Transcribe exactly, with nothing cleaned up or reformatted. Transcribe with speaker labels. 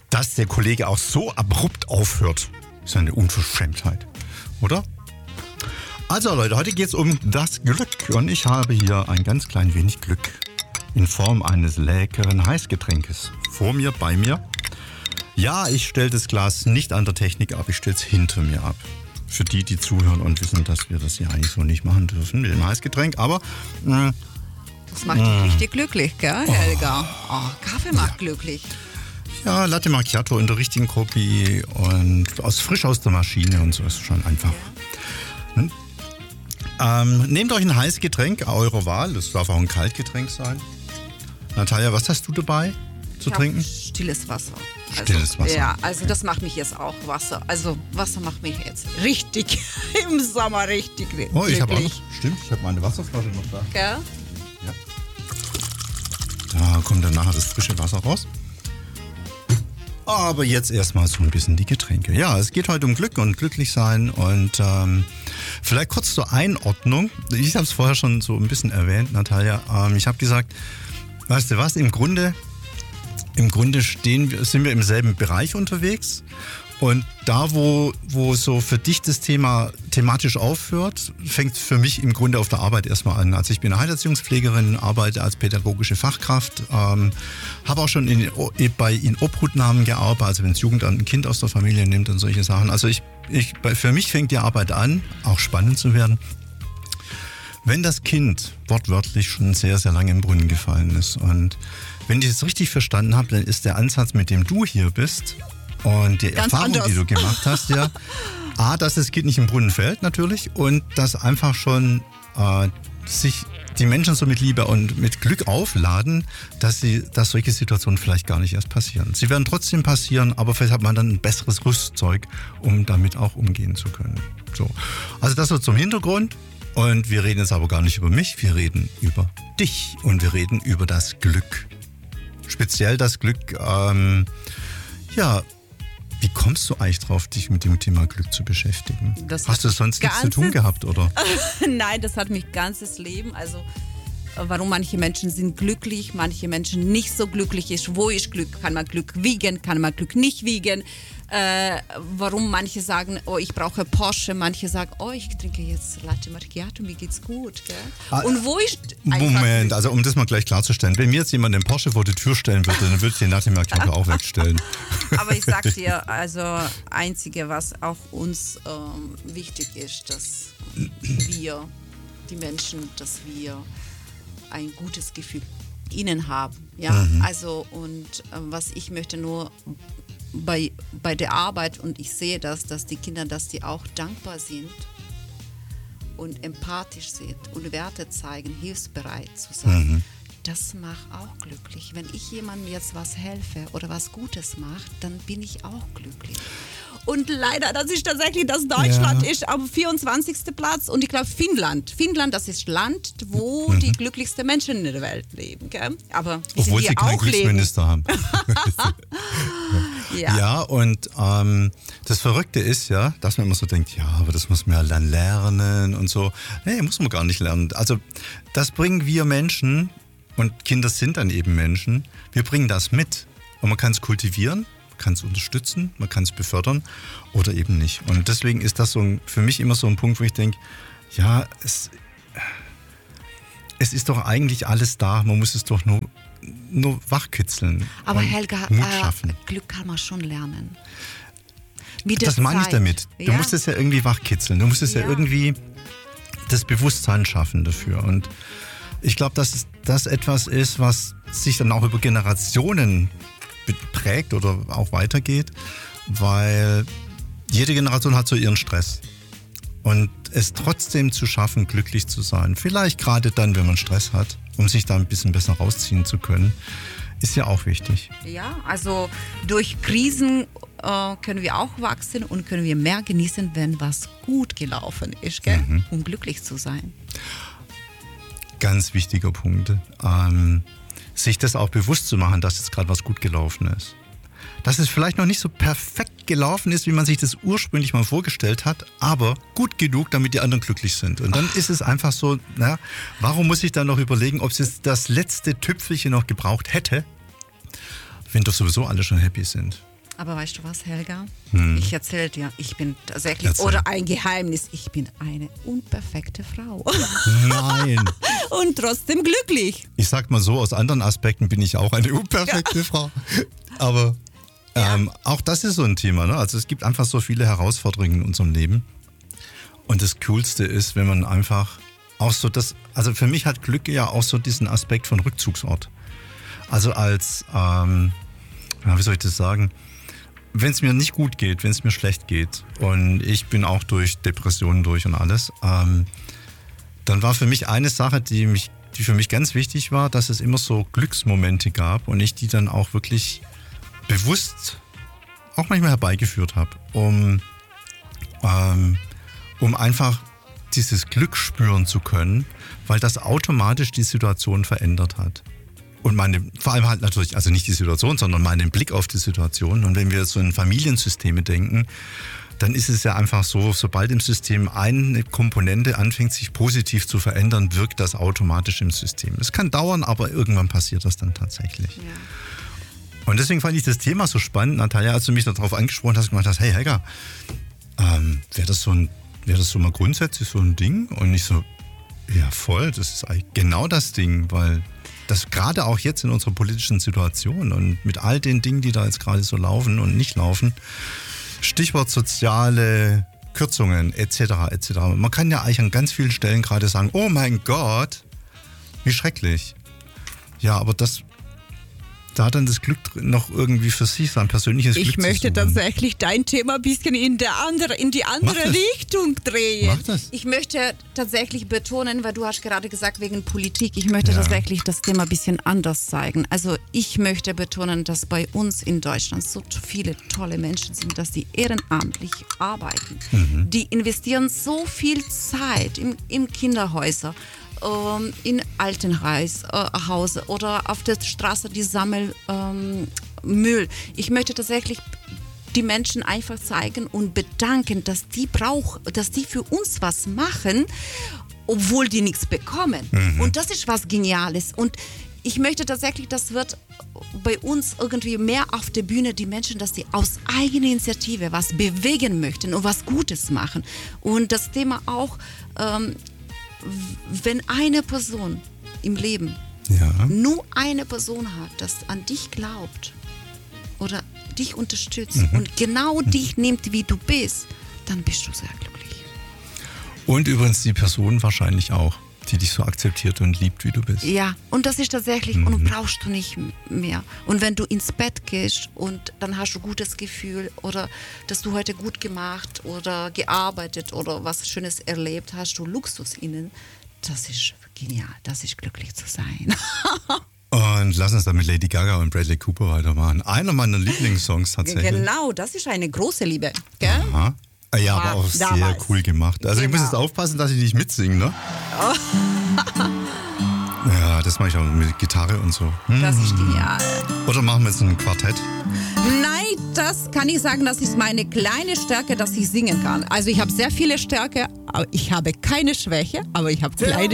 Speaker 1: dass der Kollege auch so abrupt aufhört, ist eine Unverschämtheit, oder? Also Leute, heute geht es um das Glück und ich habe hier ein ganz klein wenig Glück in Form eines leckeren Heißgetränkes vor mir, bei mir. Ja, ich stelle das Glas nicht an der Technik ab, ich stelle es hinter mir ab. Für die, die zuhören und wissen, dass wir das ja eigentlich so nicht machen dürfen mit dem Heißgetränk, aber... Mh,
Speaker 2: das macht dich richtig glücklich, gell, Helga? Oh, oh, Kaffee macht ja. glücklich.
Speaker 1: Ja, Latte Macchiato in der richtigen Kopie und aus, frisch aus der Maschine und so ist schon einfach. Ja. Hm? Ähm, nehmt euch ein Heißgetränk eurer Wahl, das darf auch ein Kaltgetränk sein. Natalia, was hast du dabei zu
Speaker 2: ich
Speaker 1: trinken?
Speaker 2: Stilles Wasser. Also,
Speaker 1: Stilles Wasser.
Speaker 2: Ja, also das macht mich jetzt auch Wasser. Also Wasser macht mich jetzt richtig im Sommer richtig glücklich.
Speaker 1: Oh, ich habe auch noch, stimmt, ich habe meine Wasserflasche noch da.
Speaker 2: Gell?
Speaker 1: Ja. Da kommt dann nachher das frische Wasser raus. Aber jetzt erstmal so ein bisschen die Getränke. Ja, es geht heute um Glück und glücklich sein und ähm, vielleicht kurz zur Einordnung. Ich habe es vorher schon so ein bisschen erwähnt, Natalia. Ähm, ich habe gesagt, weißt du was, im Grunde, im Grunde stehen wir, sind wir im selben Bereich unterwegs. Und da, wo, wo so für dich das Thema thematisch aufhört, fängt für mich im Grunde auf der Arbeit erstmal an. Also ich bin Heilerziehungspflegerin, arbeite als pädagogische Fachkraft, ähm, habe auch schon in, bei in Obhutnahmen gearbeitet, also wenn das Jugendamt ein Kind aus der Familie nimmt und solche Sachen. Also ich, ich, für mich fängt die Arbeit an, auch spannend zu werden, wenn das Kind wortwörtlich schon sehr, sehr lange im Brunnen gefallen ist. Und wenn ich es richtig verstanden habe, dann ist der Ansatz, mit dem du hier bist, und die
Speaker 2: Ganz
Speaker 1: Erfahrung,
Speaker 2: anders.
Speaker 1: die du gemacht hast, ja, A, dass das Kind nicht im Brunnen fällt natürlich und dass einfach schon äh, sich die Menschen so mit Liebe und mit Glück aufladen, dass, sie, dass solche Situationen vielleicht gar nicht erst passieren. Sie werden trotzdem passieren, aber vielleicht hat man dann ein besseres Rüstzeug, um damit auch umgehen zu können. So. Also das so zum Hintergrund. Und wir reden jetzt aber gar nicht über mich, wir reden über dich und wir reden über das Glück. Speziell das Glück, ähm, ja, wie kommst du eigentlich drauf, dich mit dem Thema Glück zu beschäftigen?
Speaker 2: Das
Speaker 1: Hast du sonst nichts zu tun gehabt, oder?
Speaker 2: Nein, das hat mich ganzes Leben. Also warum manche Menschen sind glücklich, manche Menschen nicht so glücklich ist. Wo ist Glück? Kann man Glück wiegen? Kann man Glück nicht wiegen? Äh, warum manche sagen, oh, ich brauche Porsche, manche sagen, oh, ich trinke jetzt Latte Macchiato, mir geht's gut. Gell?
Speaker 1: Ah,
Speaker 2: und wo ist
Speaker 1: Moment,
Speaker 2: Glück?
Speaker 1: also um das mal gleich klarzustellen, wenn mir jetzt jemand den Porsche vor die Tür stellen würde, dann würde ich den Latte Macchiato auch wegstellen.
Speaker 2: Aber ich sag dir, also Einzige, was auch uns ähm, wichtig ist, dass wir, die Menschen, dass wir ein gutes Gefühl ihnen haben. Ja, mhm. also und äh, was ich möchte nur bei, bei der Arbeit, und ich sehe das, dass die Kinder, dass die auch dankbar sind und empathisch sind und Werte zeigen, hilfsbereit zu sein. Mhm. Das macht auch glücklich. Wenn ich jemandem jetzt was helfe oder was Gutes mache, dann bin ich auch glücklich. Und leider, das ist tatsächlich, dass Deutschland ja. ist am vierundzwanzigsten Platz und ich glaube Finnland. Finnland, das ist Land, wo mhm. die glücklichsten Menschen in der Welt leben. Gell? Aber
Speaker 1: obwohl sie keinen Glücksminister haben. ja. ja, und ähm, das Verrückte ist ja, dass man immer so denkt, ja, aber das muss man ja dann lernen und so. Nee, muss man gar nicht lernen. Also das bringen wir Menschen, und Kinder sind dann eben Menschen, wir bringen das mit. Und man kann es kultivieren, kann es unterstützen, man kann es befördern oder eben nicht. Und deswegen ist das so ein, für mich immer so ein Punkt, wo ich denke, ja, es, es ist doch eigentlich alles da, man muss es doch nur, nur wachkitzeln.
Speaker 2: Aber Helga, äh, Glück kann man schon lernen. Mit
Speaker 1: das meine ich damit. Du ja. musst es ja irgendwie wachkitzeln, du musst es ja, ja irgendwie das Bewusstsein schaffen dafür. Und ich glaube, dass das etwas ist, was sich dann auch über Generationen prägt oder auch weitergeht, weil jede Generation hat so ihren Stress. Und es trotzdem zu schaffen, glücklich zu sein, vielleicht gerade dann, wenn man Stress hat, um sich da ein bisschen besser rausziehen zu können, ist ja auch wichtig.
Speaker 2: Ja, also durch Krisen äh, können wir auch wachsen und können wir mehr genießen, wenn was gut gelaufen ist, gell? Mhm. Um glücklich zu sein.
Speaker 1: Ganz wichtiger Punkt. Ähm, sich das auch bewusst zu machen, dass jetzt gerade was gut gelaufen ist. Dass es vielleicht noch nicht so perfekt gelaufen ist, wie man sich das ursprünglich mal vorgestellt hat, aber gut genug, damit die anderen glücklich sind. Und dann Ach. ist es einfach so, na, warum muss ich dann noch überlegen, ob es jetzt das letzte Tüpfelchen noch gebraucht hätte, wenn doch sowieso alle schon happy sind.
Speaker 2: Aber weißt du was, Helga?
Speaker 1: Hm.
Speaker 2: Ich erzähle dir, ich bin tatsächlich,
Speaker 1: Erzähl.
Speaker 2: oder ein Geheimnis, ich bin eine unperfekte Frau.
Speaker 1: Nein.
Speaker 2: Und trotzdem glücklich.
Speaker 1: Ich sag mal so, aus anderen Aspekten bin ich auch eine unperfekte Frau. Aber ähm, auch das ist so ein Thema. Ne? Also es gibt einfach so viele Herausforderungen in unserem Leben. Und das Coolste ist, wenn man einfach auch so das, also für mich hat Glück ja auch so diesen Aspekt von Rückzugsort. Also als, ähm, ja, wie soll ich das sagen? Wenn es mir nicht gut geht, wenn es mir schlecht geht und ich bin auch durch Depressionen durch und alles, ähm, dann war für mich eine Sache, die mich, die für mich ganz wichtig war, dass es immer so Glücksmomente gab und ich die dann auch wirklich bewusst auch manchmal herbeigeführt habe, um, ähm, um einfach dieses Glück spüren zu können, weil das automatisch die Situation verändert hat. Und meine, vor allem halt natürlich, also nicht die Situation, sondern meinen Blick auf die Situation. Und wenn wir so in Familiensysteme denken, dann ist es ja einfach so, sobald im System eine Komponente anfängt, sich positiv zu verändern, wirkt das automatisch im System. Es kann dauern, aber irgendwann passiert das dann tatsächlich.
Speaker 2: Ja.
Speaker 1: Und deswegen fand ich das Thema so spannend, Natalia, als du mich darauf angesprochen hast, gemacht hast, hey Helga, ähm, wäre das so ein, wäre das so mal grundsätzlich so ein Ding? Und ich so, ja voll, das ist eigentlich genau das Ding, weil das gerade auch jetzt in unserer politischen Situation und mit all den Dingen, die da jetzt gerade so laufen und nicht laufen, Stichwort soziale Kürzungen et cetera et cetera. Man kann ja eigentlich an ganz vielen Stellen gerade sagen, oh mein Gott, wie schrecklich. Ja, aber das, da hat dann das Glück noch irgendwie für sich sein persönliches Glück
Speaker 2: Ich möchte
Speaker 1: zu suchen.
Speaker 2: tatsächlich dein Thema ein bisschen in, der andere, in die andere
Speaker 1: Mach das.
Speaker 2: Richtung drehen.
Speaker 1: Mach das.
Speaker 2: Ich möchte tatsächlich betonen, weil du hast gerade gesagt, wegen Politik, ich möchte
Speaker 1: Ja.
Speaker 2: tatsächlich das Thema ein bisschen anders zeigen. Also ich möchte betonen, dass bei uns in Deutschland so viele tolle Menschen sind, dass die ehrenamtlich arbeiten.
Speaker 1: Mhm.
Speaker 2: Die investieren so viel Zeit im, im Kinderhäuser, ähm, in Altenhause äh, oder auf der Straße, die sammeln ähm, Müll. Ich möchte tatsächlich die Menschen einfach zeigen und bedanken, dass die brauch, dass die für uns was machen, obwohl die nichts bekommen.
Speaker 1: Mhm.
Speaker 2: Und das ist was Geniales. Und ich möchte tatsächlich, das wird bei uns irgendwie mehr auf der Bühne, die Menschen, dass sie aus eigener Initiative was bewegen möchten und was Gutes machen. Und das Thema auch, ähm, wenn eine Person im Leben
Speaker 1: Ja.
Speaker 2: nur eine Person hat, das an dich glaubt oder dich unterstützt
Speaker 1: Mhm.
Speaker 2: und genau dich nimmt, wie du bist, dann bist du sehr glücklich.
Speaker 1: Und übrigens die Person wahrscheinlich auch, die dich so akzeptiert und liebt, wie du bist.
Speaker 2: Ja, und das ist tatsächlich,
Speaker 1: Mhm.
Speaker 2: und brauchst du nicht mehr. Und wenn du ins Bett gehst und dann hast du ein gutes Gefühl oder dass du heute gut gemacht oder gearbeitet oder was Schönes erlebt hast, du Luxus innen, das ist genial, das ist glücklich zu sein.
Speaker 1: Und lass uns dann mit Lady Gaga und Bradley Cooper weitermachen. Einer meiner Lieblingssongs tatsächlich.
Speaker 2: Genau, das ist eine große Liebe, gell?
Speaker 1: Aha. Ja, aber
Speaker 2: War
Speaker 1: auch sehr
Speaker 2: damals.
Speaker 1: cool gemacht. Also ich muss
Speaker 2: Genau.
Speaker 1: jetzt aufpassen, dass ich nicht mitsinge, ne? Ja, das mache ich auch mit Gitarre und so. Hm.
Speaker 2: Das ist genial.
Speaker 1: Oder machen wir jetzt ein Quartett?
Speaker 2: Nein, das kann ich sagen, das ist meine kleine Stärke, dass ich singen kann. Also ich habe sehr viele Stärke, aber ich habe keine Schwäche, aber ich habe kleine